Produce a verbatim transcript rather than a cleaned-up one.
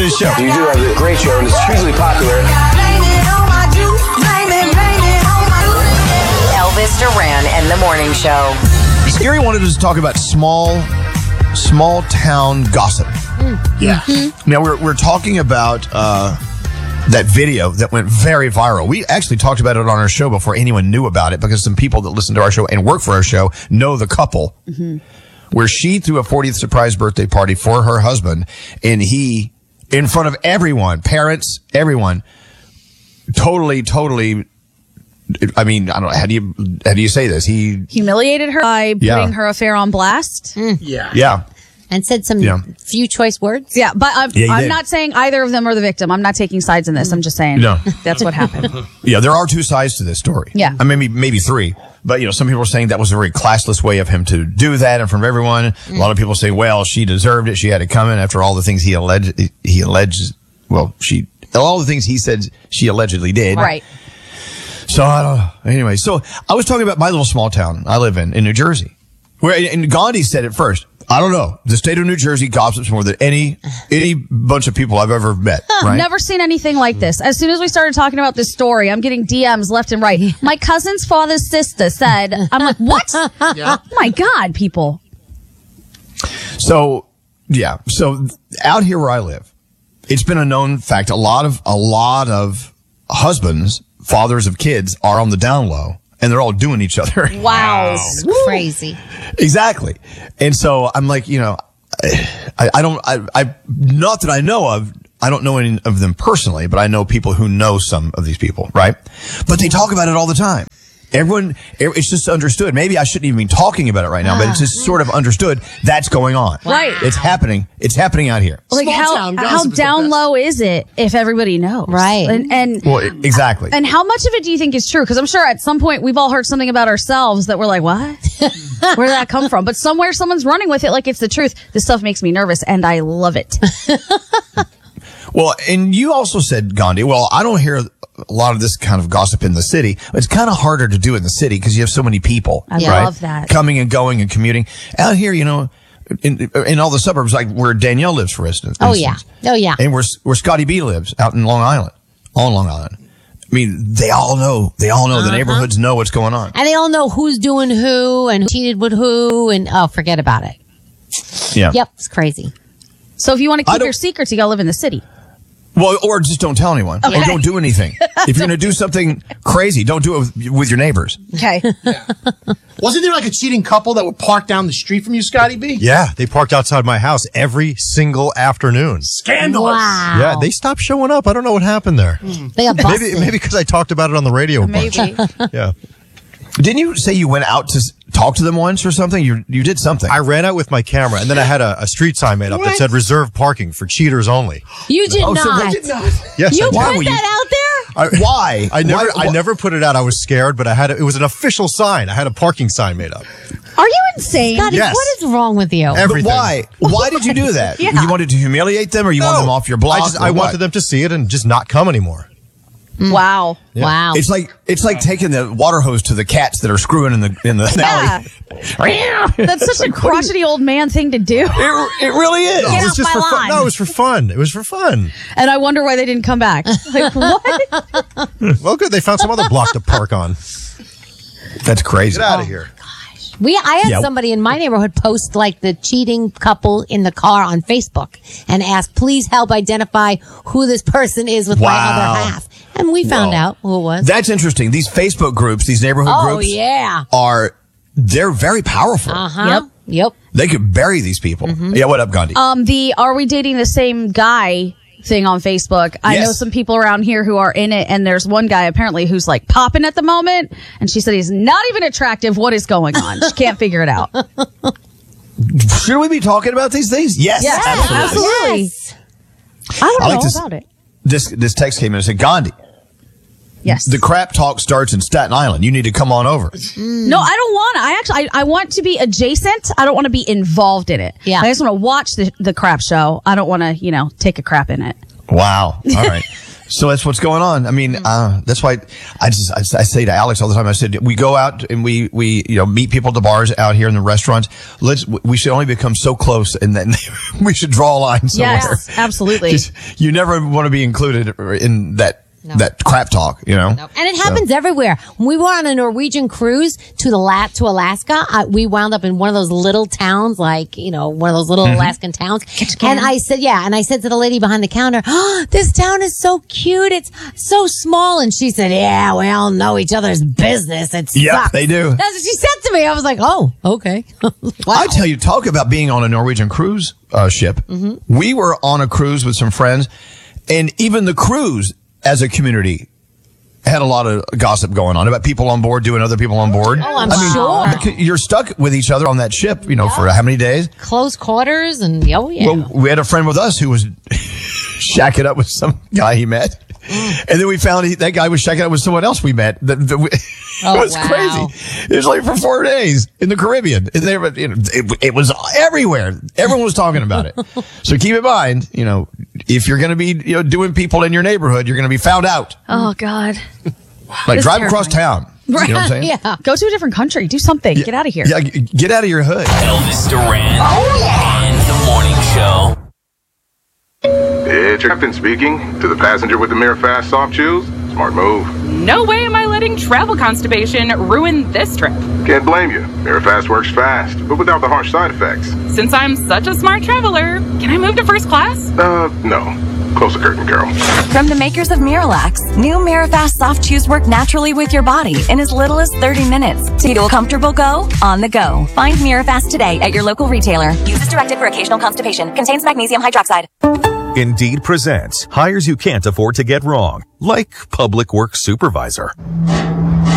his show. You do have a great show, and it's hugely popular. Elvis Duran and the Morning Show. Scary wanted us to talk about small, small town gossip. Mm. Yeah. Mm-hmm. Now, we're, we're talking about uh, that video that went very viral. We actually talked about it on our show before anyone knew about it because some people that listen to our show and work for our show know the couple. Mm-hmm. Where she threw a fortieth surprise birthday party for her husband, and he, in front of everyone, parents, everyone, totally, totally, I mean, I don't know, how do you, how do you say this? He humiliated her by putting Yeah. her affair on blast. Mm. Yeah. Yeah. And said some Yeah. few choice words. Yeah, but I'm, Yeah, he I'm did. not saying either of them are the victim. I'm not taking sides in this. I'm just saying No. that's what happened. Yeah, there are two sides to this story. Yeah. I mean, maybe, maybe three. But, you know, some people are saying that was a very classless way of him to do that in front of everyone. A lot of people say, well, she deserved it. She had it coming after all the things he alleged, he alleged, well, she, all the things he said she allegedly did. Right. So, I don't know. Anyway, so I was talking about my little small town I live in, in New Jersey. Where, and Gandhi said it first. I don't know. The state of New Jersey gossips more than any, any bunch of people I've ever met. Right? Never seen anything like this. As soon as we started talking about this story, I'm getting D Ms left and right. My cousin's father's sister said, I'm like, what? Yeah. Oh my God, people. So, yeah. So out here where I live, it's been a known fact. A lot of, a lot of husbands, fathers of kids are on the down low and they're all doing each other. Wow. Crazy. Exactly. And so I'm like, you know, I, I don't, I, I, not that I know of, I don't know any of them personally, but I know people who know some of these people, right? But they talk about it all the time. Everyone, it's just understood. Maybe I shouldn't even be talking about it right now, but it's just sort of understood that's going on. Right. It's happening. It's happening out here. Like Small how town how gossip is the down best. low is it if everybody knows? Right. And and Well, exactly. and how much of it do you think is true? Because I'm sure at some point we've all heard something about ourselves that we're like, what? Where did that come from? But somewhere someone's running with it like it's the truth. This stuff makes me nervous, and I love it. Well, and you also said, Gandhi, well, I don't hear a lot of this kind of gossip in the city. It's kind of harder to do in the city because you have so many people. I right? love that. Coming and going and commuting. Out here, you know, in, in all the suburbs, like where Danielle lives, for instance. Oh, yeah. Oh, yeah. And where, where Scotty B lives, out in Long Island, on Long Island. I mean, they all know. They all know. Uh-huh. The neighborhoods know what's going on. And they all know who's doing who and who cheated with who. And oh, forget about it. Yeah. Yep. It's crazy. So if you want to I keep don't- your secrets, you gotta live in the city. Well, or just don't tell anyone. Or Okay. don't do anything. If you're going to do something crazy, don't do it with, with your neighbors. Okay. Wasn't there like a cheating couple that would park down the street from you, Scotty B? Yeah, they parked outside my house every single afternoon. Scandalous. Wow. Yeah, they stopped showing up. I don't know what happened there. They got busted. Maybe maybe because I talked about it on the radio a bunch. Maybe. Yeah. Didn't you say you went out to s- talk to them once or something? You you did something. I ran out with my camera, and then I had a, a street sign made up that What? said reserved parking for cheaters only. You did Oh, so not. they did not. Yes, You I put did. Why were you- that out there? I- why? I never, Why- I never put it out. I was scared, but I had a, it was an official sign. I had a parking sign made up. Are you insane? Scotty, Yes. what is wrong with you? But Everything. why? Why did you do that? Yeah. You wanted to humiliate them, or you want No. them off your block? I, just, or I what? wanted them to see it and just not come anymore. Wow. Yeah. Wow. It's like it's like taking the water hose to the cats that are screwing in the in the alley. That's such a crotchety old man thing to do. It, it really is. Get It was off just my for fun. lawn. No, it was for fun. It was for fun. And I wonder why they didn't come back. Like, what? Well, good. They found some other block to park on. That's crazy. Get out of here. We, I had Yeah. somebody in my neighborhood post like the cheating couple in the car on Facebook and ask, please help identify who this person is with my Wow. other half. And we found Whoa. out who it was. That's interesting. These Facebook groups, these neighborhood oh, groups, yeah. are they're very powerful. Uh-huh. Yep. Yep. They could bury these people. Yeah, what up, Gandhi? Um, the Are We Dating the Same Guy thing on Facebook. I Yes. know some people around here who are in it, and there's one guy apparently who's like popping at the moment, and she said he's not even attractive. What is going on? She can't figure it out. Should we be talking about these things? Yes, Yes, absolutely. absolutely. Yes. I don't I like know this- about it. This this text came in and said, Gandhi, Yes. the crap talk starts in Staten Island. You need to come on over. No, I don't want to. I actually, I, I want to be adjacent. I don't want to be involved in it. Yeah. I just want to watch the, the crap show. I don't want to, you know, take a crap in it. Wow. All right. So that's what's going on. I mean, uh, that's why I just, I, I say to Alex all the time, I said, we go out and we, we, you know, meet people at the bars out here in the restaurants. Let's, we should only become so close and then we should draw a line somewhere. Yes, absolutely. 'Cause you never want to be included in that. No. That crap talk, you know? Nope. And it happens so. everywhere. When we were on a Norwegian cruise to the La- to Alaska, I, we wound up in one of those little towns, like, you know, one of those little mm-hmm. Alaskan towns. And I said, yeah, and I said to the lady behind the counter, oh, this town is so cute. It's so small. And she said, yeah, we all know each other's business. It Yeah, sucks. they do. That's what she said to me. I was like, oh, okay. Wow. I tell you, talk about being on a Norwegian cruise uh, ship. Mm-hmm. We were on a cruise with some friends, and even the cruise as a community had a lot of gossip going on about people on board doing other people on board. Oh, I'm I mean, sure. You're stuck with each other on that ship, you know, yeah. for how many days? Close quarters and, oh, yeah. Well, we had a friend with us who was shacking up with some guy he met. Mm. And then we found he, that guy was shacking up with someone else we met. That, that we, oh, it was wow. crazy. It was like for four days in the Caribbean. And they were, you know, it, it was everywhere. Everyone was talking about it. So keep in mind, you know, if you're going to be, you know, doing people in your neighborhood, you're going to be found out. Oh, God. Like It's drive terrifying. across town. Right. You know what I'm saying? Yeah. Go to a different country. Do something. Yeah. Get out of here. Yeah, g- get out of your hood. Elvis Duran and the Morning Show. It's your captain speaking. To the passenger with the Mirror Fast soft chews, smart move. No way am I letting travel constipation ruin this trip. Can't blame you. Mirror Fast works fast, but without the harsh side effects. Since I'm such a smart traveler, can I move to first class? Uh, no. Close the curtain, girl. From the makers of Miralax, new Mirafast soft chews work naturally with your body in as little as thirty minutes. To a comfortable go, on the go. Find Mirafast today at your local retailer. Use as directed for occasional constipation. Contains magnesium hydroxide. Indeed presents hires you can't afford to get wrong, like public works supervisor.